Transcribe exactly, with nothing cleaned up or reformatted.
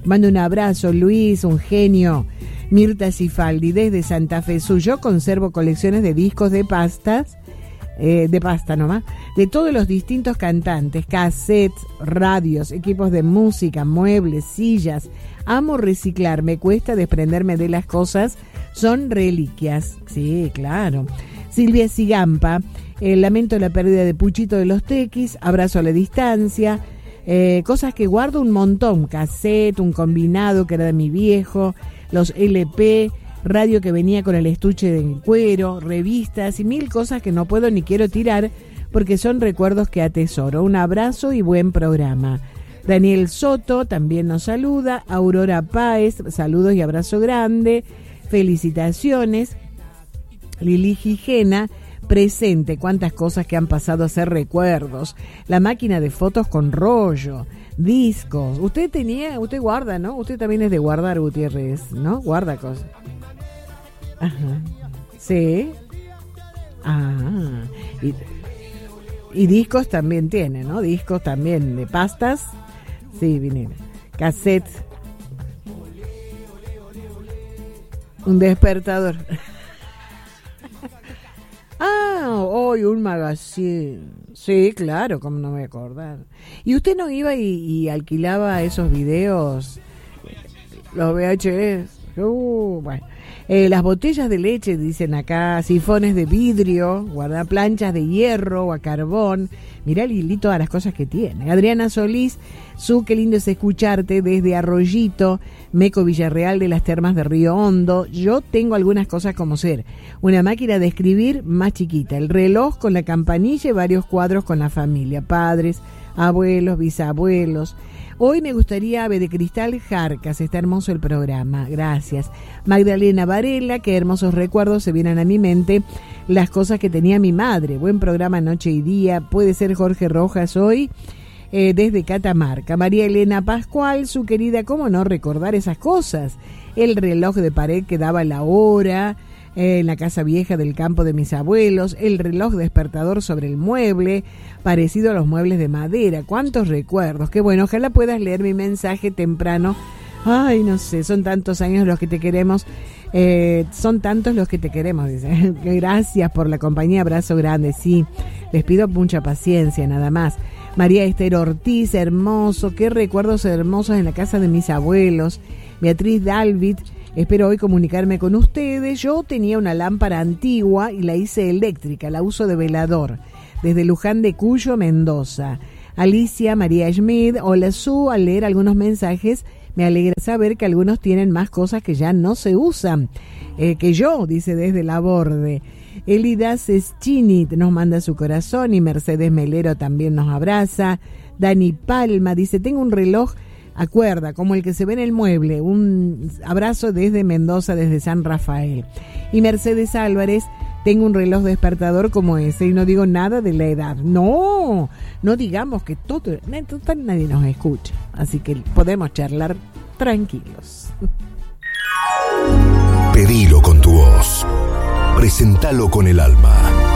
Mando un abrazo, Luis, un genio. Mirta Cifaldi, desde Santa Fe Sur. Yo conservo colecciones de discos de pastas, eh, de pasta nomás, de todos los distintos cantantes, cassettes, radios, equipos de música, muebles, sillas. Amo reciclar, me cuesta desprenderme de las cosas, son reliquias. Sí, claro. Silvia Sigampa, eh, lamento la pérdida de Puchito de los Tequis, abrazo a la distancia. Eh, cosas que guardo un montón, cassette, un combinado que era de mi viejo, los L P, radio que venía con el estuche de cuero, revistas y mil cosas que no puedo ni quiero tirar porque son recuerdos que atesoro. Un abrazo y buen programa. Daniel Soto también nos saluda. Aurora Páez, saludos y abrazo grande. Felicitaciones. Lili Gijena, presente. Cuántas cosas que han pasado a ser recuerdos. La máquina de fotos con rollo. Discos. Usted tenía, usted guarda, ¿no? Usted también es de guardar, Gutiérrez, ¿no? Guarda cosas. Ajá. Sí. Ah. Y, y discos también tiene, ¿no? Discos también de pastas. Sí, vinilo. Cassettes. Un despertador. Ah, hoy un magazine. Sí, claro, cómo no me voy a acordar. ¿Y usted no iba y, y alquilaba esos videos, los V H S? Uh, bueno. Eh, las botellas de leche, dicen acá, sifones de vidrio, guardaplanchas de hierro o a carbón. Mirá, Lili, todas las cosas que tiene. Adriana Solís, Su, qué lindo es escucharte desde Arroyito, Meco Villarreal de las Termas de Río Hondo. Yo tengo algunas cosas como ser una máquina de escribir más chiquita, el reloj con la campanilla y varios cuadros con la familia, padres, abuelos, bisabuelos. Hoy me gustaría Ave de Cristal Jarcas, está hermoso el programa, gracias. Magdalena Varela, qué hermosos recuerdos se vienen a mi mente, las cosas que tenía mi madre, buen programa noche y día, puede ser Jorge Rojas hoy, eh, desde Catamarca. María Elena Pascual, su querida, cómo no recordar esas cosas, el reloj de pared que daba la hora, en la casa vieja del campo de mis abuelos, el reloj despertador sobre el mueble, parecido a los muebles de madera. Cuántos recuerdos, qué bueno, ojalá puedas leer mi mensaje temprano. Ay, no sé, son tantos años los que te queremos, eh, son tantos los que te queremos, dice. Gracias por la compañía, abrazo grande, sí, les pido mucha paciencia, nada más. María Esther Ortiz, hermoso, qué recuerdos hermosos en la casa de mis abuelos. Beatriz Dalvit, espero hoy comunicarme con ustedes. Yo tenía una lámpara antigua y la hice eléctrica, la uso de velador, desde Luján de Cuyo, Mendoza. Alicia María Schmid, hola Su, al leer algunos mensajes me alegra saber que algunos tienen más cosas que ya no se usan, eh, que yo, dice desde la Borde. Elida Seschini nos manda su corazón y Mercedes Melero también nos abraza. Dani Palma dice, tengo un reloj acuerda, como el que se ve en el mueble, un abrazo desde Mendoza, desde San Rafael. Y Mercedes Álvarez, tengo un reloj despertador como ese y no digo nada de la edad. No, no digamos que todo, total nadie nos escucha, así que podemos charlar tranquilos. Pedilo con tu voz, presentalo con el alma.